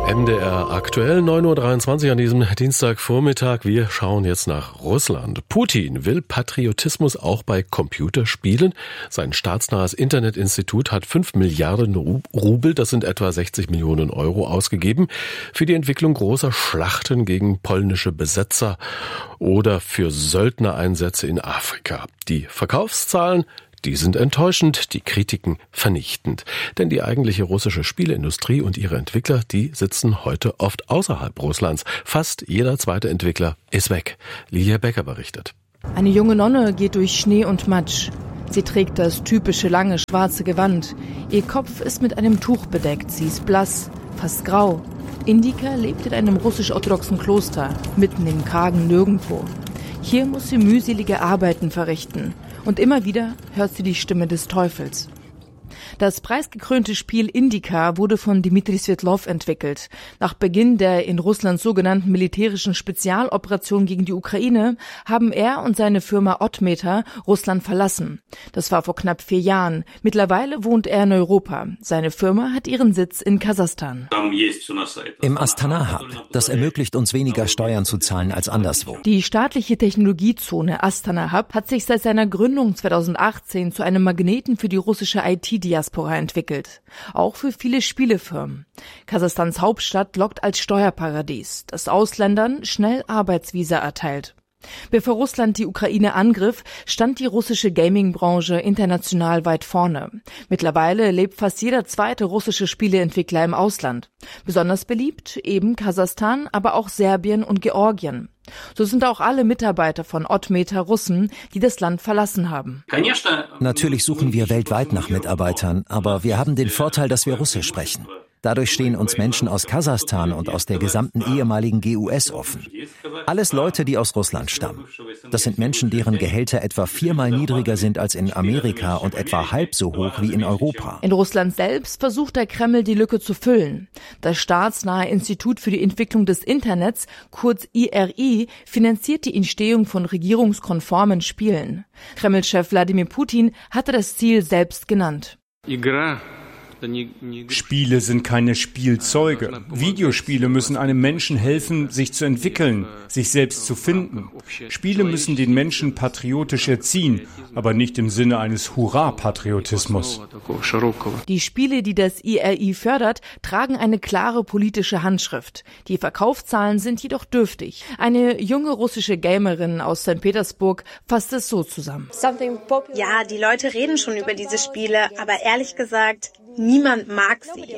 MDR aktuell 9:23 Uhr an diesem Dienstagvormittag. Wir schauen jetzt nach Russland. Putin will Patriotismus auch bei Computerspielen. Sein staatsnahes Internetinstitut hat 5 Milliarden Rubel, das sind etwa 60 Millionen Euro, ausgegeben für die Entwicklung großer Schlachten gegen polnische Besetzer oder für Söldnereinsätze in Afrika. Die Verkaufszahlen, die sind enttäuschend, die Kritiken vernichtend. Denn die eigentliche russische Spieleindustrie und ihre Entwickler, die sitzen heute oft außerhalb Russlands. Fast jeder zweite Entwickler ist weg. Lilia Becker berichtet. Eine junge Nonne geht durch Schnee und Matsch. Sie trägt das typische lange schwarze Gewand. Ihr Kopf ist mit einem Tuch bedeckt. Sie ist blass, fast grau. Indika lebt in einem russisch-orthodoxen Kloster, mitten im kargen Nirgendwo. Hier muss sie mühselige Arbeiten verrichten. Und immer wieder hört sie die Stimme des Teufels. Das preisgekrönte Spiel Indika wurde von Dmitri Svetlov entwickelt. Nach Beginn der in Russland sogenannten militärischen Spezialoperation gegen die Ukraine haben er und seine Firma Oddmeter Russland verlassen. Das war vor knapp 4 Jahren. Mittlerweile wohnt er in Europa. Seine Firma hat ihren Sitz in Kasachstan. Im Astana Hub. Das ermöglicht uns weniger Steuern zu zahlen als anderswo. Die staatliche Technologiezone Astana Hub hat sich seit seiner Gründung 2018 zu einem Magneten für die russische IT-Diaspora entwickelt. Auch für viele Spielefirmen. Kasachstans Hauptstadt lockt als Steuerparadies, das Ausländern schnell Arbeitsvisa erteilt. Bevor Russland die Ukraine angriff, stand die russische Gaming-Branche international weit vorne. Mittlerweile lebt fast jeder zweite russische Spieleentwickler im Ausland. Besonders beliebt eben Kasachstan, aber auch Serbien und Georgien. So sind auch alle Mitarbeiter von Oddmeter Russen, die das Land verlassen haben. Natürlich suchen wir weltweit nach Mitarbeitern, aber wir haben den Vorteil, dass wir Russisch sprechen. Dadurch stehen uns Menschen aus Kasachstan und aus der gesamten ehemaligen GUS offen. Alles Leute, die aus Russland stammen. Das sind Menschen, deren Gehälter etwa 4-mal niedriger sind als in Amerika und etwa halb so hoch wie in Europa. In Russland selbst versucht der Kreml, die Lücke zu füllen. Das staatsnahe Institut für die Entwicklung des Internets, kurz IRI, finanziert die Entstehung von regierungskonformen Spielen. Kreml-Chef Wladimir Putin hatte das Ziel selbst genannt. Spiele sind keine Spielzeuge. Videospiele müssen einem Menschen helfen, sich zu entwickeln, sich selbst zu finden. Spiele müssen den Menschen patriotisch erziehen, aber nicht im Sinne eines Hurra-Patriotismus. Die Spiele, die das IRI fördert, tragen eine klare politische Handschrift. Die Verkaufszahlen sind jedoch dürftig. Eine junge russische Gamerin aus St. Petersburg fasst es so zusammen. Ja, die Leute reden schon über diese Spiele, aber ehrlich gesagt, niemand mag sie.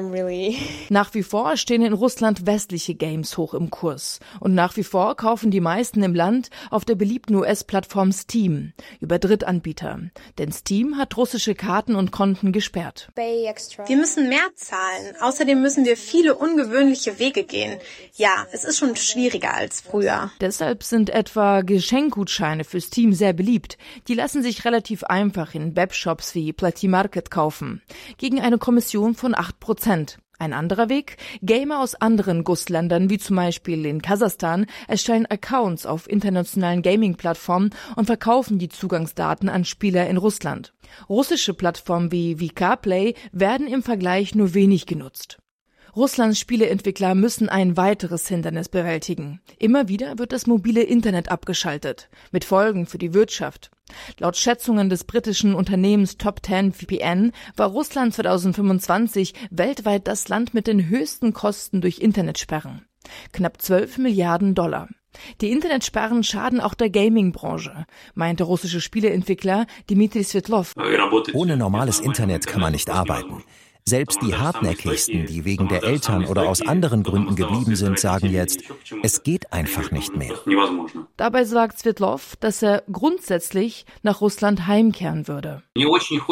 Nach wie vor stehen in Russland westliche Games hoch im Kurs. Und nach wie vor kaufen die meisten im Land auf der beliebten US-Plattform Steam über Drittanbieter. Denn Steam hat russische Karten und Konten gesperrt. Wir müssen mehr zahlen. Außerdem müssen wir viele ungewöhnliche Wege gehen. Ja, es ist schon schwieriger als früher. Deshalb sind etwa Geschenkgutscheine für Steam sehr beliebt. Die lassen sich relativ einfach in Webshops wie Plati Market kaufen. Gegen eine Kommission von 8%. Ein anderer Weg? Gamer aus anderen GUS-Ländern, wie zum Beispiel in Kasachstan, erstellen Accounts auf internationalen Gaming-Plattformen und verkaufen die Zugangsdaten an Spieler in Russland. Russische Plattformen wie VK-Play werden im Vergleich nur wenig genutzt. Russlands Spieleentwickler müssen ein weiteres Hindernis bewältigen. Immer wieder wird das mobile Internet abgeschaltet, mit Folgen für die Wirtschaft. Laut Schätzungen des britischen Unternehmens Top 10 VPN war Russland 2025 weltweit das Land mit den höchsten Kosten durch Internetsperren. Knapp 12 Milliarden $. Die Internetsperren schaden auch der Gaming-Branche, meinte russische Spieleentwickler Dmitri Svetlov. Ohne normales Internet kann man nicht arbeiten. Selbst die Hartnäckigsten, die wegen der Eltern oder aus anderen Gründen geblieben sind, sagen jetzt, es geht einfach nicht mehr. Dabei sagt Svetlov, dass er grundsätzlich nach Russland heimkehren würde.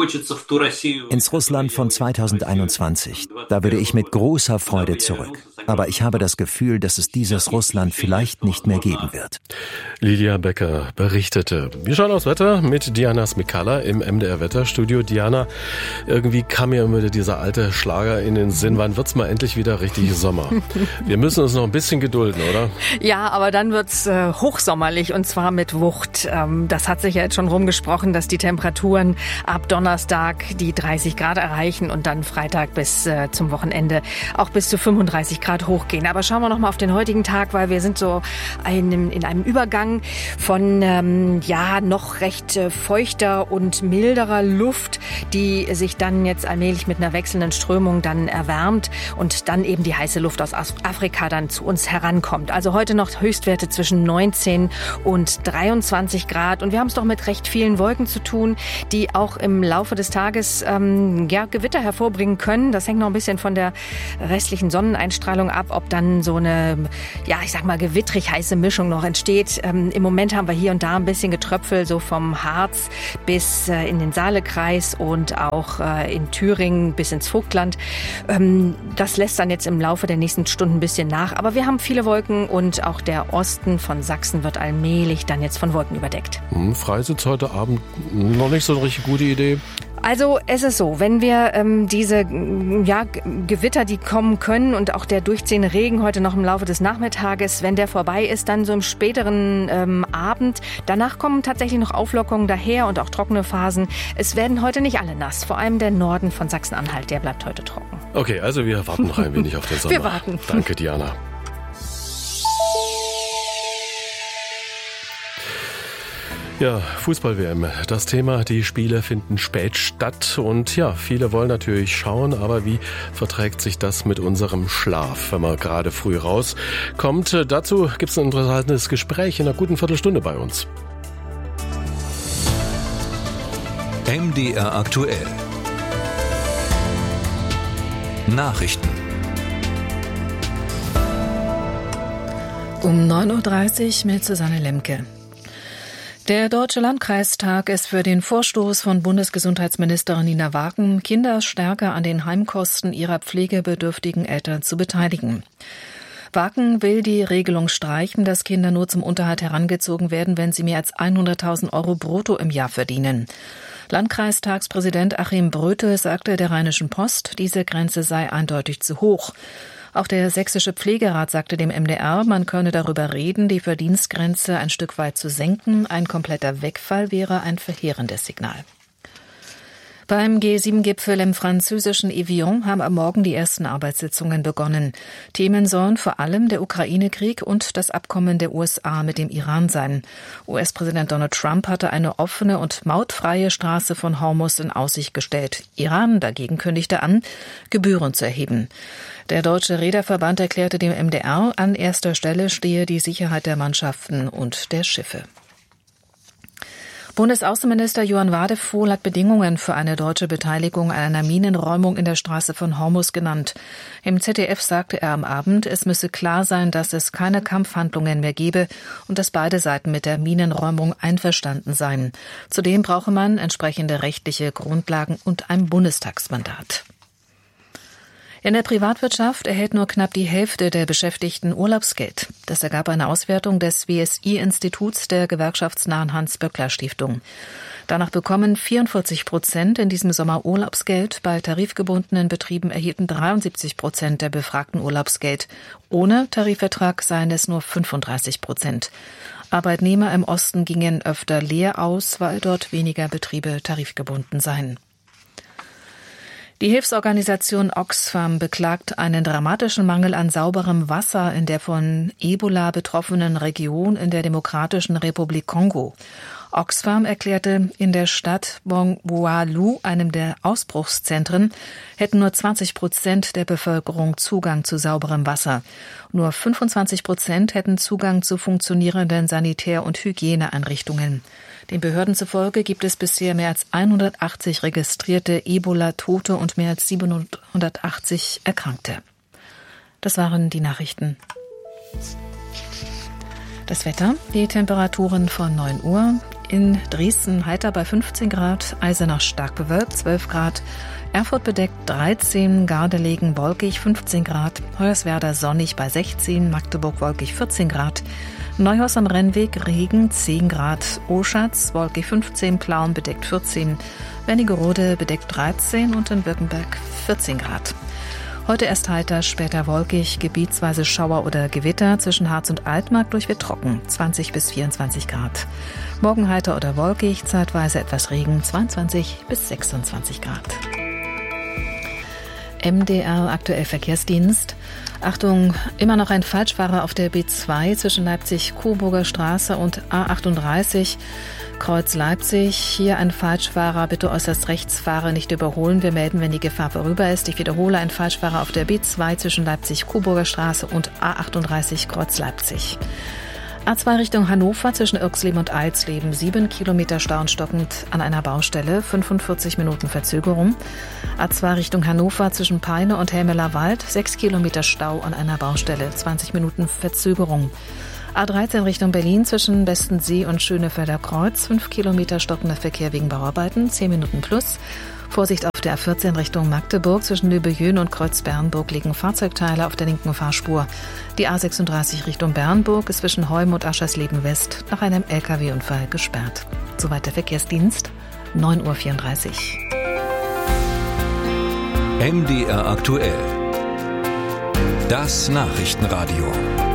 Ins Russland von 2021, da würde ich mit großer Freude zurück. aber ich habe das Gefühl, dass es dieses Russland vielleicht nicht mehr geben wird. Lydia Becker berichtete. Wir schauen aufs Wetter mit Diana Smikala im MDR-Wetterstudio. Diana, irgendwie kam mir immer dieser alte Schlager in den Sinn. Wann wird's mal endlich wieder richtig Sommer? Wir müssen uns noch ein bisschen gedulden, oder? Ja, aber dann wird's hochsommerlich und zwar mit Wucht. Das hat sich ja jetzt schon rumgesprochen, dass die Temperaturen ab Donnerstag die 30 Grad erreichen und dann Freitag bis zum Wochenende auch bis zu 35 Grad hochgehen. Aber schauen wir noch mal auf den heutigen Tag, weil wir sind so in einem Übergang von noch recht feuchter und milderer Luft, die sich dann jetzt allmählich mit einer wechselnden Strömung dann erwärmt und dann eben die heiße Luft aus Afrika dann zu uns herankommt. Also heute noch Höchstwerte zwischen 19 und 23 Grad und wir haben es doch mit recht vielen Wolken zu tun, die auch im Laufe des Tages Gewitter hervorbringen können. Das hängt noch ein bisschen von der restlichen Sonneneinstrahlung ab, ob dann so eine, gewittrig heiße Mischung noch entsteht. Im Moment haben wir hier und da ein bisschen Getröpfel, so vom Harz bis in den Saalekreis und auch in Thüringen bis ins Vogtland. Das lässt dann jetzt im Laufe der nächsten Stunden ein bisschen nach. Aber wir haben viele Wolken und auch der Osten von Sachsen wird allmählich dann jetzt von Wolken überdeckt. Freisitz heute Abend noch nicht so eine richtig gute Idee. Also es ist so, wenn wir diese Gewitter, die kommen können und auch der durchziehende Regen heute noch im Laufe des Nachmittages, wenn der vorbei ist, dann so im späteren Abend. Danach kommen tatsächlich noch Auflockerungen daher und auch trockene Phasen. Es werden heute nicht alle nass, vor allem der Norden von Sachsen-Anhalt, der bleibt heute trocken. Okay, also wir warten noch ein wenig auf den Sommer. Wir warten. Danke, Diana. Ja, Fußball-WM, das Thema, die Spiele finden spät statt und ja, viele wollen natürlich schauen, aber wie verträgt sich das mit unserem Schlaf, wenn man gerade früh rauskommt? Dazu gibt es ein interessantes Gespräch in einer guten Viertelstunde bei uns. MDR aktuell. Nachrichten. Um 9.30 Uhr mit Susanne Lemke. Der Deutsche Landkreistag ist für den Vorstoß von Bundesgesundheitsministerin Nina Wagen, Kinder stärker an den Heimkosten ihrer pflegebedürftigen Eltern zu beteiligen. Wagen will die Regelung streichen, dass Kinder nur zum Unterhalt herangezogen werden, wenn sie mehr als 100.000 Euro brutto im Jahr verdienen. Landkreistagspräsident Achim Bröte sagte der Rheinischen Post, diese Grenze sei eindeutig zu hoch. Auch der Sächsische Pflegerat sagte dem MDR, man könne darüber reden, die Verdienstgrenze ein Stück weit zu senken. Ein kompletter Wegfall wäre ein verheerendes Signal. Beim G7-Gipfel im französischen Evian haben am Morgen die ersten Arbeitssitzungen begonnen. Themen sollen vor allem der Ukraine-Krieg und das Abkommen der USA mit dem Iran sein. US-Präsident Donald Trump hatte eine offene und mautfreie Straße von Hormuz in Aussicht gestellt. Iran dagegen kündigte an, Gebühren zu erheben. Der Deutsche Reederverband erklärte dem MDR, an erster Stelle stehe die Sicherheit der Mannschaften und der Schiffe. Bundesaußenminister Johann Wadephol hat Bedingungen für eine deutsche Beteiligung an einer Minenräumung in der Straße von Hormuz genannt. Im ZDF sagte er am Abend, es müsse klar sein, dass es keine Kampfhandlungen mehr gebe und dass beide Seiten mit der Minenräumung einverstanden seien. Zudem brauche man entsprechende rechtliche Grundlagen und ein Bundestagsmandat. In der Privatwirtschaft erhält nur knapp die Hälfte der Beschäftigten Urlaubsgeld. Das ergab eine Auswertung des WSI-Instituts der gewerkschaftsnahen Hans-Böckler-Stiftung. Danach bekommen 44% in diesem Sommer Urlaubsgeld. Bei tarifgebundenen Betrieben erhielten 73% der Befragten Urlaubsgeld. Ohne Tarifvertrag seien es nur 35%. Arbeitnehmer im Osten gingen öfter leer aus, weil dort weniger Betriebe tarifgebunden seien. Die Hilfsorganisation Oxfam beklagt einen dramatischen Mangel an sauberem Wasser in der von Ebola betroffenen Region in der Demokratischen Republik Kongo. Oxfam erklärte, in der Stadt Bongboalu, einem der Ausbruchszentren, hätten nur 20% der Bevölkerung Zugang zu sauberem Wasser. Nur 25% hätten Zugang zu funktionierenden Sanitär- und Hygieneeinrichtungen. Den Behörden zufolge gibt es bisher mehr als 180 registrierte Ebola-Tote und mehr als 780 Erkrankte. Das waren die Nachrichten. Das Wetter, die Temperaturen von 9 Uhr. In Dresden heiter bei 15 Grad, Eisenach stark bewölkt 12 Grad, Erfurt bedeckt 13, Gardelegen wolkig 15 Grad, Hoyerswerda sonnig bei 16, Magdeburg wolkig 14 Grad, Neuhaus am Rennweg Regen 10 Grad, Oschatz wolkig 15, Plauen bedeckt 14, Wernigerode bedeckt 13 und in Württemberg 14 Grad. Heute erst heiter, später wolkig, gebietsweise Schauer oder Gewitter, zwischen Harz und Altmark durchweg trocken, 20 bis 24 Grad. Morgen heiter oder wolkig, zeitweise etwas Regen, 22 bis 26 Grad. MDR aktuell Verkehrsdienst. Achtung, immer noch ein Falschfahrer auf der B2 zwischen Leipzig-Coburger Straße und A38, Kreuz Leipzig. Hier ein Falschfahrer, bitte äußerst rechts, Fahrer nicht überholen. Wir melden, wenn die Gefahr vorüber ist. Ich wiederhole, ein Falschfahrer auf der B2 zwischen Leipzig-Coburger Straße und A38, Kreuz Leipzig. A2 Richtung Hannover zwischen Irxleben und Eilsleben, 7 Kilometer Stau und stockend an einer Baustelle, 45 Minuten Verzögerung. A2 Richtung Hannover zwischen Peine und Helmeler Wald, 6 Kilometer Stau an einer Baustelle, 20 Minuten Verzögerung. A13 Richtung Berlin zwischen Westensee und Schönefelder Kreuz, 5 Kilometer stockender Verkehr wegen Bauarbeiten, 10 Minuten plus. Vorsicht auf der A14 Richtung Magdeburg zwischen Nöbejön und Kreuz-Bernburg liegen Fahrzeugteile auf der linken Fahrspur. Die A36 Richtung Bernburg ist zwischen Heum und Aschersleben West nach einem LKW-Unfall gesperrt. Soweit der Verkehrsdienst, 9:34 Uhr. MDR aktuell. Das Nachrichtenradio.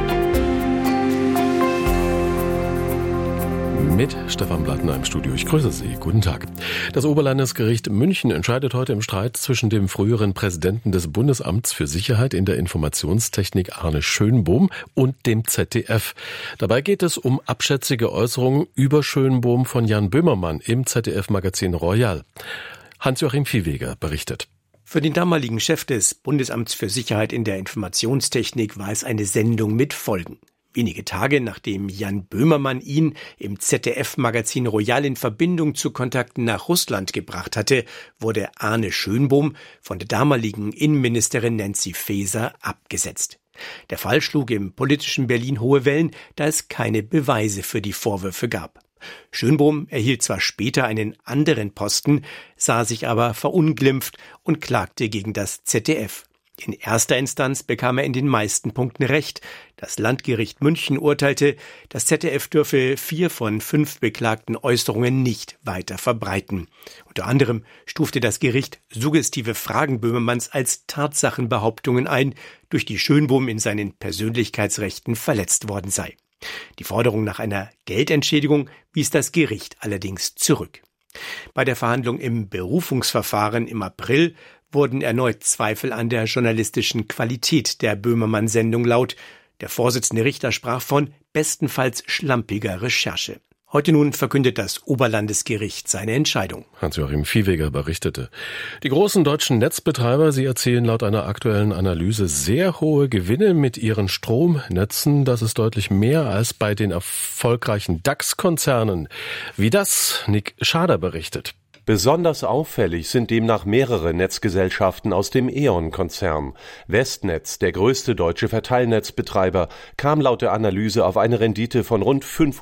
Mit Stefan Blattner im Studio. Ich grüße Sie. Guten Tag. Das Oberlandesgericht München entscheidet heute im Streit zwischen dem früheren Präsidenten des Bundesamts für Sicherheit in der Informationstechnik Arne Schönbohm und dem ZDF. Dabei geht es um abschätzige Äußerungen über Schönbohm von Jan Böhmermann im ZDF-Magazin Royal. Hans-Joachim Viehweger berichtet. Für den damaligen Chef des Bundesamts für Sicherheit in der Informationstechnik war es eine Sendung mit Folgen. Wenige Tage nachdem Jan Böhmermann ihn im ZDF-Magazin Royal in Verbindung zu Kontakten nach Russland gebracht hatte, wurde Arne Schönbohm von der damaligen Innenministerin Nancy Faeser abgesetzt. Der Fall schlug im politischen Berlin hohe Wellen, da es keine Beweise für die Vorwürfe gab. Schönbohm erhielt zwar später einen anderen Posten, sah sich aber verunglimpft und klagte gegen das ZDF. In erster Instanz bekam er in den meisten Punkten Recht. Das Landgericht München urteilte, das ZDF dürfe 4 von 5 beklagten Äußerungen nicht weiter verbreiten. Unter anderem stufte das Gericht suggestive Fragen Böhmermanns als Tatsachenbehauptungen ein, durch die Schönbohm in seinen Persönlichkeitsrechten verletzt worden sei. Die Forderung nach einer Geldentschädigung wies das Gericht allerdings zurück. Bei der Verhandlung im Berufungsverfahren im April wurden erneut Zweifel an der journalistischen Qualität der Böhmermann-Sendung laut. Der Vorsitzende Richter sprach von bestenfalls schlampiger Recherche. Heute nun verkündet das Oberlandesgericht seine Entscheidung. Hans-Joachim Viehweger berichtete. Die großen deutschen Netzbetreiber, sie erzielen laut einer aktuellen Analyse sehr hohe Gewinne mit ihren Stromnetzen. Das ist deutlich mehr als bei den erfolgreichen DAX-Konzernen. Wie das Nick Schader berichtet. Besonders auffällig sind demnach mehrere Netzgesellschaften aus dem E.ON-Konzern. Westnetz, der größte deutsche Verteilnetzbetreiber, kam laut der Analyse auf eine Rendite von rund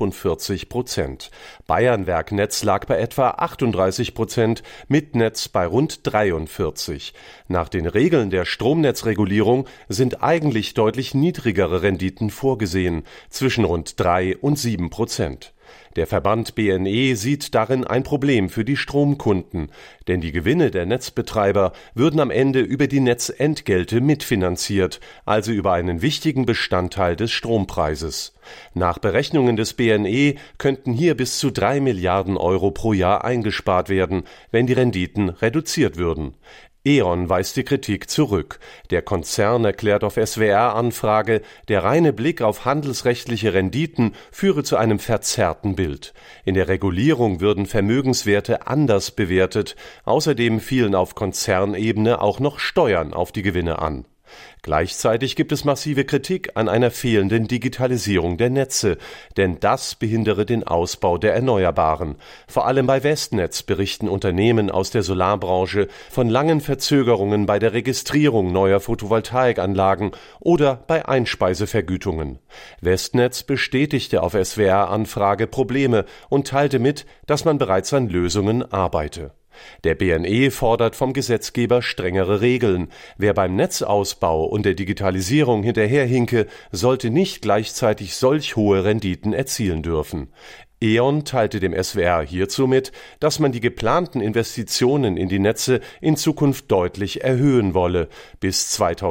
45%. Bayernwerk-Netz lag bei etwa 38%, Mitnetz bei rund 43%. Nach den Regeln der Stromnetzregulierung sind eigentlich deutlich niedrigere Renditen vorgesehen, zwischen rund 3 und 7%. Der Verband BNE sieht darin ein Problem für die Stromkunden, denn die Gewinne der Netzbetreiber würden am Ende über die Netzentgelte mitfinanziert, also über einen wichtigen Bestandteil des Strompreises. Nach Berechnungen des BNE könnten hier bis zu 3 Milliarden Euro pro Jahr eingespart werden, wenn die Renditen reduziert würden. E.ON weist die Kritik zurück. Der Konzern erklärt auf SWR-Anfrage, der reine Blick auf handelsrechtliche Renditen führe zu einem verzerrten Bild. In der Regulierung würden Vermögenswerte anders bewertet. Außerdem fielen auf Konzernebene auch noch Steuern auf die Gewinne an. Gleichzeitig gibt es massive Kritik an einer fehlenden Digitalisierung der Netze, denn das behindere den Ausbau der Erneuerbaren. Vor allem bei Westnetz berichten Unternehmen aus der Solarbranche von langen Verzögerungen bei der Registrierung neuer Photovoltaikanlagen oder bei Einspeisevergütungen. Westnetz bestätigte auf SWR-Anfrage Probleme und teilte mit, dass man bereits an Lösungen arbeite. Der BNE fordert vom Gesetzgeber strengere Regeln. Wer beim Netzausbau und der Digitalisierung hinterherhinke, sollte nicht gleichzeitig solch hohe Renditen erzielen dürfen. E.ON teilte dem SWR hierzu mit, dass man die geplanten Investitionen in die Netze in Zukunft deutlich erhöhen wolle, bis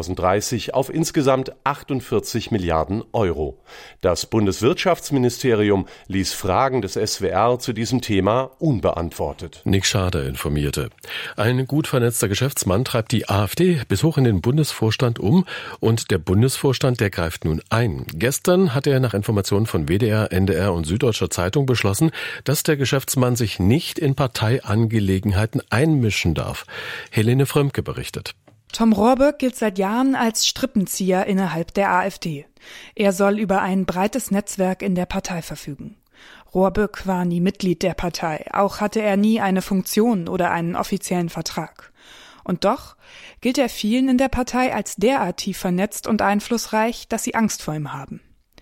2030 auf insgesamt 48 Milliarden Euro. Das Bundeswirtschaftsministerium ließ Fragen des SWR zu diesem Thema unbeantwortet. Nick Schade informierte. Ein gut vernetzter Geschäftsmann treibt die AfD bis hoch in den Bundesvorstand um und der Bundesvorstand, der greift nun ein. Gestern hat er nach Informationen von WDR, NDR und Süddeutscher Zeitung beschlossen, dass der Geschäftsmann sich nicht in Parteiangelegenheiten einmischen darf. Helene Frömmke berichtet. Tom Rohrböck gilt seit Jahren als Strippenzieher innerhalb der AfD. Er soll über ein breites Netzwerk in der Partei verfügen. Rohrböck war nie Mitglied der Partei, auch hatte er nie eine Funktion oder einen offiziellen Vertrag. Und doch gilt er vielen in der Partei als derart tief vernetzt und einflussreich, dass sie Angst vor ihm haben.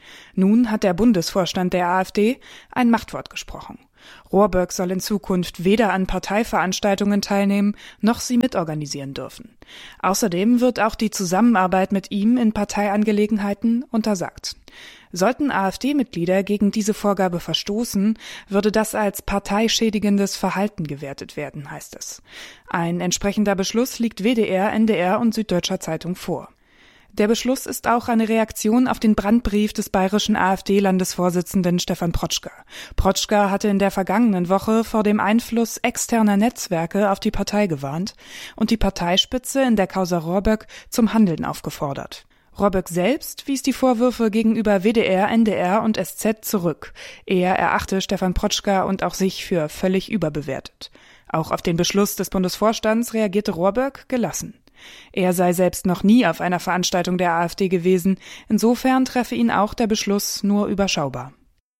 Nun hat der Bundesvorstand der AfD ein Machtwort gesprochen. Rohrböck soll in Zukunft weder an Parteiveranstaltungen teilnehmen, noch sie mitorganisieren dürfen. Außerdem wird auch die Zusammenarbeit mit ihm in Parteiangelegenheiten untersagt. Sollten AfD-Mitglieder gegen diese Vorgabe verstoßen, würde das als parteischädigendes Verhalten gewertet werden, heißt es. Ein entsprechender Beschluss liegt WDR, NDR und Süddeutscher Zeitung vor. Der Beschluss ist auch eine Reaktion auf den Brandbrief des bayerischen AfD-Landesvorsitzenden Stefan Protschka. Protschka hatte in der vergangenen Woche vor dem Einfluss externer Netzwerke auf die Partei gewarnt und die Parteispitze in der Causa Rohrböck zum Handeln aufgefordert. Rohrböck selbst wies die Vorwürfe gegenüber WDR, NDR und SZ zurück. Er erachte Stefan Protschka und auch sich für völlig überbewertet. Auch auf den Beschluss des Bundesvorstands reagierte Rohrböck gelassen. Er sei selbst noch nie auf einer Veranstaltung der AfD gewesen. Insofern treffe ihn auch der Beschluss nur überschaubar.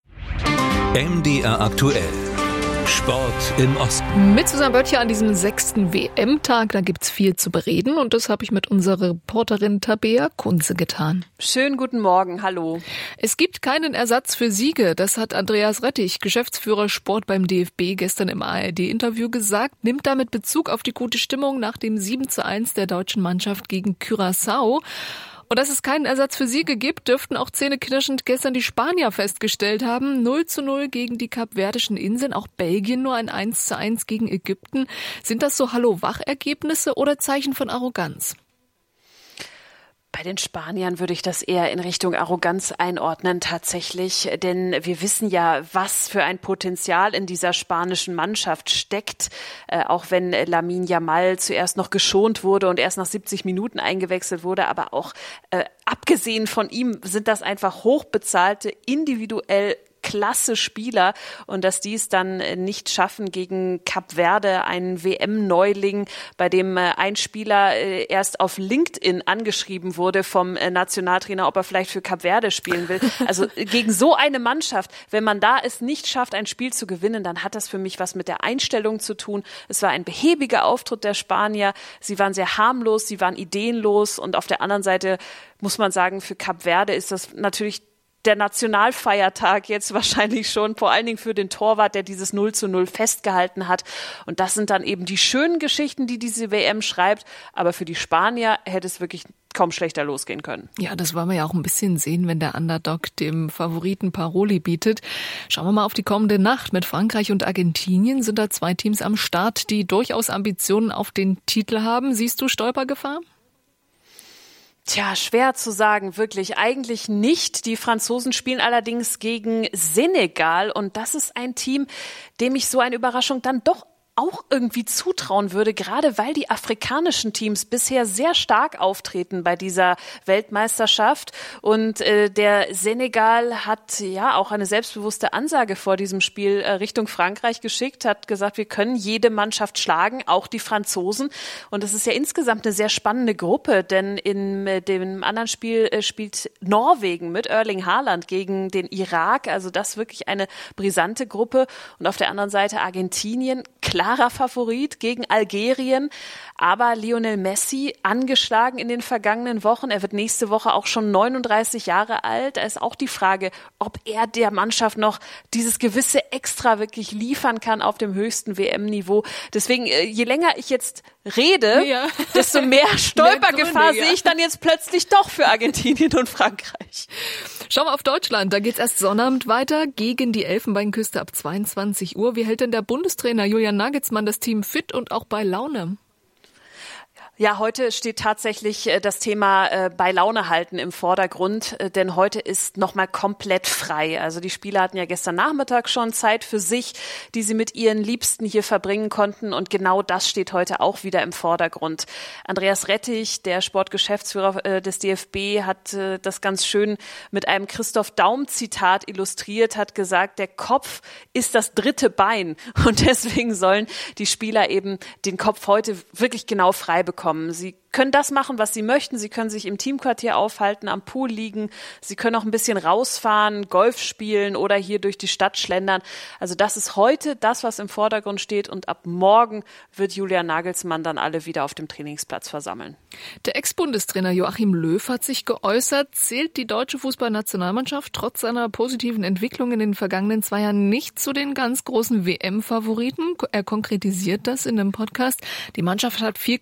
MDR aktuell. Sport im Osten. Mit Susanne Böttcher an diesem 6. WM-Tag, da gibt's viel zu bereden und das habe ich mit unserer Reporterin Tabea Kunze getan. Schönen guten Morgen, hallo. Es gibt keinen Ersatz für Siege, das hat Andreas Rettich, Geschäftsführer Sport beim DFB, gestern im ARD-Interview gesagt, nimmt damit Bezug auf die gute Stimmung nach dem 7:1 der deutschen Mannschaft gegen Curaçao. Und dass es keinen Ersatz für Siege gibt, dürften auch zähneknirschend gestern die Spanier festgestellt haben. 0:0 gegen die Kapverdischen Inseln, auch Belgien nur ein 1:1 gegen Ägypten. Sind das so Hallo-Wach-Ergebnisse oder Zeichen von Arroganz? Bei den Spaniern würde ich das eher in Richtung Arroganz einordnen tatsächlich, denn wir wissen ja, was für ein Potenzial in dieser spanischen Mannschaft steckt, auch wenn Lamine Yamal zuerst noch geschont wurde und erst nach 70 Minuten eingewechselt wurde, aber auch abgesehen von ihm sind das einfach hochbezahlte, individuell klasse Spieler und dass die es dann nicht schaffen gegen Kap Verde, einen WM-Neuling, bei dem ein Spieler erst auf LinkedIn angeschrieben wurde vom Nationaltrainer, ob er vielleicht für Kap Verde spielen will. Also gegen so eine Mannschaft, wenn man da es nicht schafft, ein Spiel zu gewinnen, dann hat das für mich was mit der Einstellung zu tun. Es war ein behäbiger Auftritt der Spanier. Sie waren sehr harmlos, sie waren ideenlos und auf der anderen Seite muss man sagen, für Kap Verde ist das natürlich der Nationalfeiertag jetzt wahrscheinlich schon, vor allen Dingen für den Torwart, der dieses 0:0 festgehalten hat. Und das sind dann eben die schönen Geschichten, die diese WM schreibt. Aber für die Spanier hätte es wirklich kaum schlechter losgehen können. Ja, das wollen wir ja auch ein bisschen sehen, wenn der Underdog dem Favoriten Paroli bietet. Schauen wir mal auf die kommende Nacht. Mit Frankreich und Argentinien sind da zwei Teams am Start, die durchaus Ambitionen auf den Titel haben. Siehst du Stolpergefahr? Tja, schwer zu sagen, wirklich. Eigentlich nicht. Die Franzosen spielen allerdings gegen Senegal und das ist ein Team, dem ich so eine Überraschung dann doch auch irgendwie zutrauen würde, gerade weil die afrikanischen Teams bisher sehr stark auftreten bei dieser Weltmeisterschaft. Und der Senegal hat ja auch eine selbstbewusste Ansage vor diesem Spiel Richtung Frankreich geschickt, hat gesagt, wir können jede Mannschaft schlagen, auch die Franzosen. Und es ist ja insgesamt eine sehr spannende Gruppe, denn in dem anderen Spiel spielt Norwegen mit Erling Haaland gegen den Irak. Also das wirklich eine brisante Gruppe. Und auf der anderen Seite Argentinien, klar, klarer Favorit gegen Algerien. Aber Lionel Messi angeschlagen in den vergangenen Wochen. Er wird nächste Woche auch schon 39 Jahre alt. Da ist auch die Frage, ob er der Mannschaft noch dieses gewisse Extra wirklich liefern kann auf dem höchsten WM-Niveau. Deswegen, je länger ich jetzt rede, desto mehr Stolpergefahr sehe ich dann jetzt plötzlich doch für Argentinien und Frankreich. Schauen wir auf Deutschland. Da geht's erst Sonnabend weiter gegen die Elfenbeinküste ab 22 Uhr. Wie hält denn der Bundestrainer Julian Nagelsmann das Team fit und auch bei Laune? Ja, heute steht tatsächlich das Thema bei Laune halten im Vordergrund, denn heute ist nochmal komplett frei. Also die Spieler hatten ja gestern Nachmittag schon Zeit für sich, die sie mit ihren Liebsten hier verbringen konnten, und genau das steht heute auch wieder im Vordergrund. Andreas Rettich, der Sportgeschäftsführer des DFB, hat das ganz schön mit einem Christoph Daum-Zitat illustriert, hat gesagt, der Kopf ist das dritte Bein, und deswegen sollen die Spieler eben den Kopf heute wirklich genau frei bekommen. Sie können das machen, was sie möchten. Sie können sich im Teamquartier aufhalten, am Pool liegen. Sie können auch ein bisschen rausfahren, Golf spielen oder hier durch die Stadt schlendern. Also das ist heute das, was im Vordergrund steht. Und ab morgen wird Julian Nagelsmann dann alle wieder auf dem Trainingsplatz versammeln. Der Ex-Bundestrainer Joachim Löw hat sich geäußert. Zählt die deutsche Fußballnationalmannschaft trotz seiner positiven Entwicklung in den vergangenen 2 Jahren nicht zu den ganz großen WM-Favoriten? Er konkretisiert das in einem Podcast. Die Mannschaft hat viel